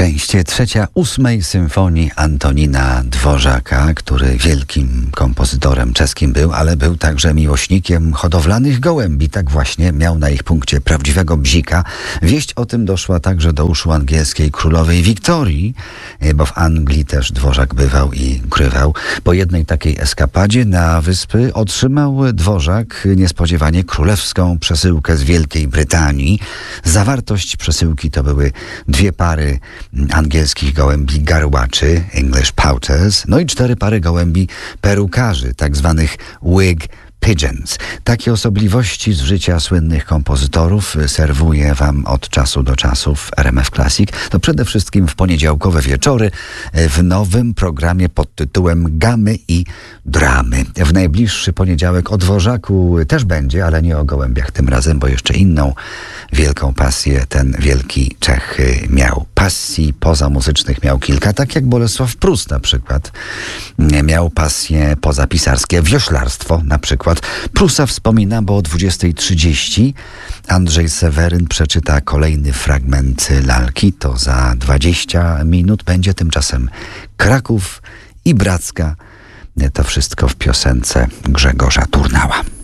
Część trzecia 8. symfonii Antonina Dworzaka, który wielkim kompozytorem czeskim był, ale był także miłośnikiem hodowlanych gołębi. Tak właśnie miał na ich punkcie prawdziwego bzika. Wieść o tym doszła także do uszu angielskiej królowej Wiktorii, bo w Anglii też Dworzak bywał i grywał. Po jednej takiej eskapadzie na wyspy otrzymał Dworzak niespodziewanie królewską przesyłkę z Wielkiej Brytanii. Zawartość przesyłki to były 2 pary angielskich gołębi garłaczy, English Pouters, no i 4 pary gołębi perukarzy, tak zwanych wig pigeons. Takie osobliwości z życia słynnych kompozytorów serwuję wam od czasu do czasu w RMF Classic. To przede wszystkim w poniedziałkowe wieczory w nowym programie pod tytułem Gamy i Dramy. W najbliższy poniedziałek o Dworzaku też będzie, ale nie o gołębiach tym razem, bo jeszcze inną wielką pasję ten wielki Czech miał. Pasji pozamuzycznych miał kilka, tak jak Bolesław Prus na przykład. Miał pasje pozapisarskie, wioślarstwo na przykład. Prusa wspomina, bo o 20:30 Andrzej Seweryn przeczyta kolejny fragment lalki. To za 20 minut będzie tymczasem Kraków i Bracka. To wszystko w piosence Grzegorza Turnała.